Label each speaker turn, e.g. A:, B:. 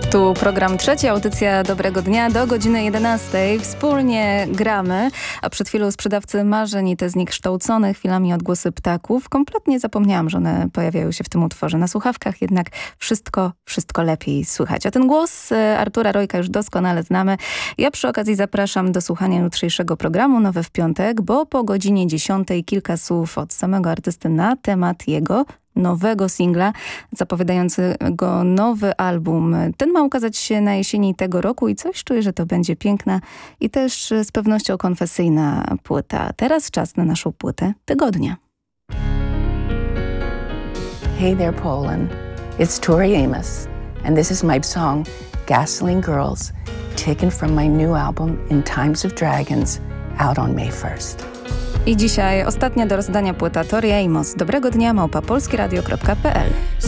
A: Tu program trzeci, audycja Dobrego Dnia do godziny 11. Wspólnie gramy, a przed chwilą sprzedawcy marzeń i te zniekształcone chwilami odgłosy ptaków. Kompletnie zapomniałam, że one pojawiają się w tym utworze. Na słuchawkach jednak wszystko lepiej słychać. A ten głos Artura Rojka już doskonale znamy. Ja przy okazji zapraszam do słuchania jutrzejszego programu Nowe w piątek, bo po godzinie 10 kilka słów od samego artysty na temat jego nowego singla zapowiadającego nowy album. Ten ma ukazać się na jesieni tego roku i coś czuję, że to będzie piękna i też z pewnością konfesyjna płyta. Teraz czas na naszą płytę tygodnia.
B: Hey there Poland, it's Tori Amos and this is my song Gasoline Girls, taken from my new album In Times of Dragons, out on May 1st.
A: I dzisiaj ostatnia do rozdania płyta Tori Amos. Dobrego dnia @polskieradio.pl.